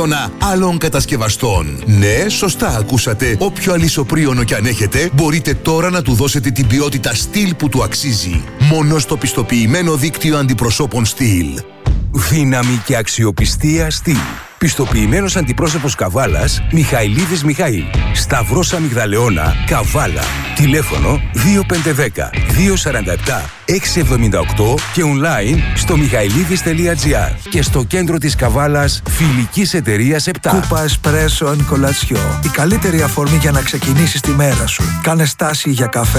κανόνα άλλων κατασκευαστών. Ναι, σωστά ακούσατε. Όποιο αλυσοπρίωνο κι αν έχετε, μπορείτε τώρα να του δώσετε την ποιότητα στυλ που του αξίζει. Μόνο στο πιστοποιημένο δίκτυο αντιπροσώπων στυλ. Δύναμη και αξιοπιστία στυλ. Πιστοποιημένος αντιπρόσωπος Καβάλας Μιχαηλίδης Μιχαήλ. Σταυρός Αμυγδαλεώνα Καβάλα. Τηλέφωνο 2510 247 678 και online στο michailidis.gr και στο κέντρο της Καβάλας Φιλικής Εταιρείας 7. Κούπα Εσπρέσο εν κολατσιό. Η καλύτερη αφορμή για να ξεκινήσεις τη μέρα σου. Κάνε στάση για καφέ